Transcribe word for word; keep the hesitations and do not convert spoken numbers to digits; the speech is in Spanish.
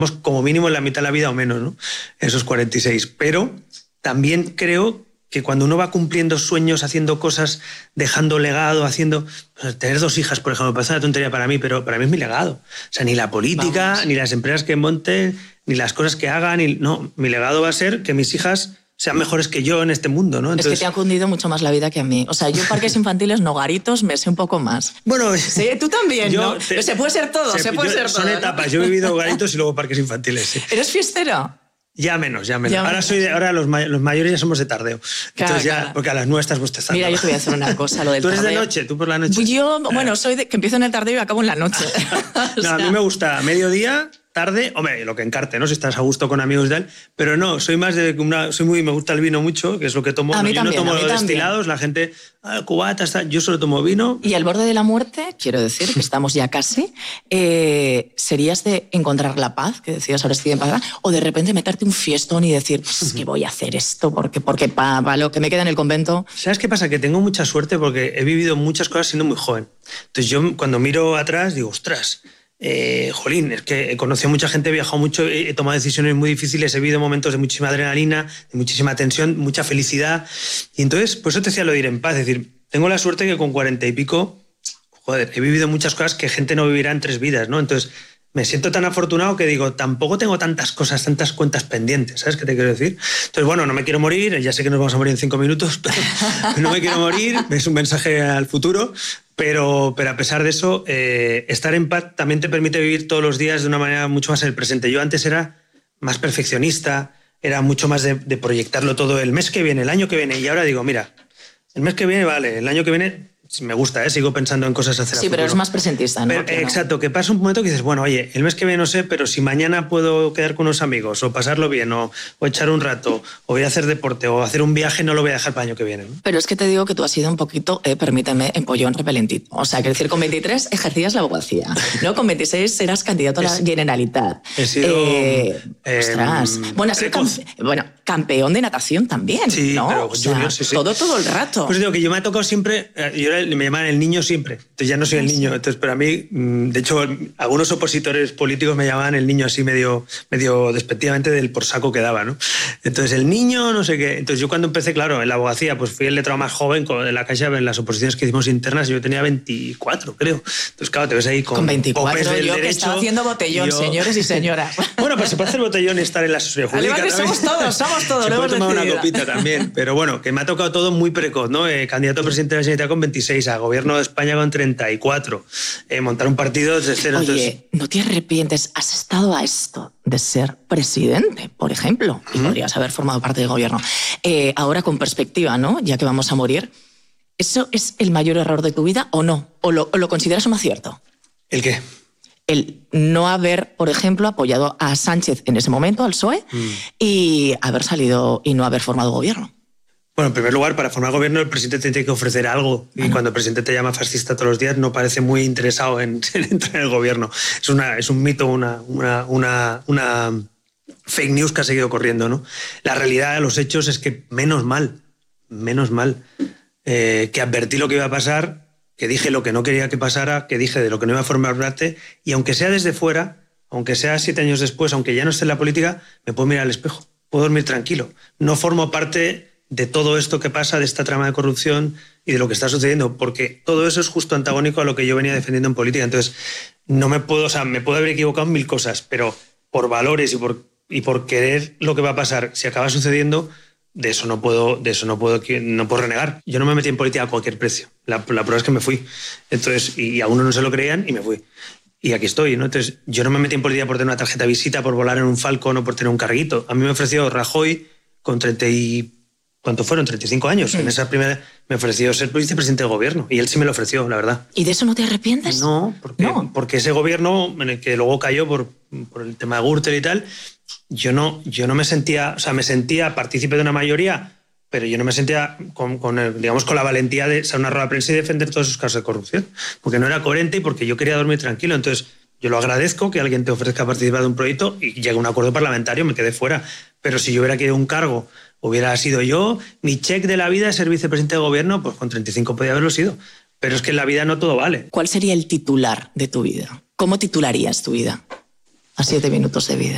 como mínimo en la mitad de la vida o menos, ¿no? Esos cuarenta y seis. Pero también creo que cuando uno va cumpliendo sueños, haciendo cosas, dejando legado, haciendo... Pues, tener dos hijas, por ejemplo, parece una tontería para mí, pero para mí es mi legado. O sea, ni la política, Vamos. ni las empresas que monten, ni las cosas que hagan, ni... no, mi legado va a ser que mis hijas sean mejores que yo en este mundo, ¿no? Entonces... Es que te ha cundido mucho más la vida que a mí. O sea, yo parques infantiles, no garitos, me sé un poco más. Bueno... Sí, tú también, yo, ¿no? Te... Se puede ser todo, se, se puede yo, ser son todo. Son etapas. ¿No? Yo he vivido garitos y luego parques infantiles, sí. ¿Eres fiestero? Ya menos, ya menos. Ya ahora menos. soy de, ahora los, may los mayores ya somos de tardeo. Claro, Entonces ya, claro. porque a las nueve estás bostezando. Mira, yo te voy a hacer una cosa, lo del ¿Tú eres tardeo. de noche? ¿Tú por la noche? Yo, bueno, soy de que empiezo en el tardeo y acabo en la noche. No, sea... a mí me gusta mediodía, tarde, hombre, lo que encarte, ¿no? Si estás a gusto con amigos y tal, pero no, soy más de una, soy muy, me gusta el vino mucho, que es lo que tomo. A No, mí yo también, no tomo a mí los también. destilados, la gente, ah, cubata, está, yo solo tomo vino. Y al borde de la muerte, quiero decir que estamos ya casi, eh, ¿serías de encontrar la paz, que decías ahora estoy en paz, o de repente meterte un fiestón y decir, pues es que voy a hacer esto porque, porque para pa lo que me queda en el convento? ¿Sabes qué pasa? Que tengo mucha suerte porque he vivido muchas cosas siendo muy joven. Entonces yo cuando miro atrás digo, ostras, Eh, jolín, es que he conocido a mucha gente, he viajado mucho, he tomado decisiones muy difíciles, he vivido momentos de muchísima adrenalina, de muchísima tensión, mucha felicidad. Y entonces, por eso te decía lo de ir en paz. Es decir, tengo la suerte que con cuarenta y pico, joder, he vivido muchas cosas que gente no vivirá en tres vidas, ¿no? Entonces, me siento tan afortunado que digo, tampoco tengo tantas cosas, tantas cuentas pendientes, ¿sabes qué te quiero decir? Entonces, bueno, no me quiero morir, ya sé que nos vamos a morir en cinco minutos, pero no me quiero morir, es un mensaje al futuro, pero, pero a pesar de eso, eh, estar en paz también te permite vivir todos los días de una manera mucho más en el presente. Yo antes era más perfeccionista, era mucho más de, de proyectarlo todo el mes que viene, el año que viene, y ahora digo, mira, el mes que viene vale, el año que viene... Me gusta, ¿eh? Sigo pensando en cosas a hacer. Sí, pero eres más presentista, ¿no? Pero, que no. Exacto, que pasa un momento que dices, bueno, oye, el mes que viene no sé, pero si mañana puedo quedar con unos amigos o pasarlo bien o, o echar un rato o voy a hacer deporte o hacer un viaje, no lo voy a dejar para el año que viene, ¿no? Pero es que te digo que tú has sido un poquito, eh, permíteme, empollón repelentito. O sea, que decir, con veintitrés ejercías la abogacía, ¿no? Con veintiséis eras candidato a la Generalitat. He sido... Eh, eh, ostras. Bueno, has sido campe bueno, campeón de natación también, sí, ¿no? pero o sea, junior, sí, sí. todo, todo el rato. Pues digo que yo me ha tocado siempre, yo era, me llamaban el niño siempre, entonces ya no soy el niño, entonces para mí, de hecho, algunos opositores políticos me llamaban el niño así medio, medio despectivamente del por saco que daba, ¿no? Entonces el niño, no sé qué, entonces yo cuando empecé, claro, en la abogacía, pues fui el letrado más joven en la Caixa, en las oposiciones que hicimos internas, yo tenía veinticuatro, creo, entonces claro, te ves ahí con... Con veinticuatro, del yo derecho, que estaba haciendo botellón, yo... señores y señoras. Bueno, pues se puede hacer botellón y estar en la asesoría jurídica. Vale, vale, somos todos, somos todos. Se puede tomar una decidido. copita también, pero bueno, que me ha tocado todo muy precoz, ¿no? Eh, candidato a presidente de la Generalitat con veintiséis, a gobierno de España con treinta y cuatro, eh, montar un partido desde cero. Oye, entonces... ¿no te arrepientes? Has estado a esto de ser presidente, por ejemplo, y uh-huh. podrías haber formado parte del gobierno. Eh, ahora con perspectiva, ¿no? Ya que vamos a morir, ¿eso es el mayor error de tu vida o no? ¿O lo, o lo consideras un acierto? ¿El qué? El no haber, por ejemplo, apoyado a Sánchez en ese momento, al P S O E, mm. y haber salido y no haber formado gobierno. Bueno, en primer lugar, para formar gobierno el presidente te tiene que ofrecer algo. Y bueno. Cuando el presidente te llama fascista todos los días, no parece muy interesado en, en entrar en el gobierno. Es, una, es un mito, una, una, una, una fake news que ha seguido corriendo, ¿no? La realidad de los hechos es que menos mal, menos mal, eh, que advertí lo que iba a pasar, que dije lo que no quería que pasara, que dije de lo que no iba a formar parte, y aunque sea desde fuera, aunque sea siete años después, aunque ya no esté en la política, me puedo mirar al espejo, puedo dormir tranquilo. No formo parte de todo esto que pasa, de esta trama de corrupción y de lo que está sucediendo, porque todo eso es justo antagónico a lo que yo venía defendiendo en política. Entonces, no me puedo, o sea, me puedo haber equivocado en mil cosas, pero por valores y por, y por querer lo que va a pasar, si acaba sucediendo, de eso no puedo, de eso no puedo, no puedo renegar. Yo no me metí en política a cualquier precio. La, la prueba es que me fui. Entonces, y a uno no se lo creían y me fui. Y aquí estoy, ¿no? Entonces, yo no me metí en política por tener una tarjeta de visita, por volar en un Falcon o por tener un carguito. A mí me ofreció Rajoy con treinta y... ¿Cuánto fueron? treinta y cinco años. Sí. En esa primera me ofreció ser vicepresidente del gobierno. Y él sí me lo ofreció, la verdad. ¿Y de eso no te arrepientes? No, porque, no. porque ese gobierno, en el que luego cayó por, por el tema de Gürtel y tal, yo no, yo no me sentía... O sea, me sentía partícipe de una mayoría, pero yo no me sentía con, con, el, digamos, con la valentía de ser una rueda de prensa y defender todos esos casos de corrupción. Porque no era coherente y porque yo quería dormir tranquilo. Entonces, yo lo agradezco que alguien te ofrezca participar de un proyecto y llegue a un acuerdo parlamentario, me quedé fuera. Pero si yo hubiera querido un cargo, hubiera sido yo, mi cheque de la vida de ser vicepresidente de gobierno, pues con treinta y cinco podía haberlo sido. Pero es que en la vida no todo vale. ¿Cuál sería el titular de tu vida? ¿Cómo titularías tu vida? A siete minutos de vida.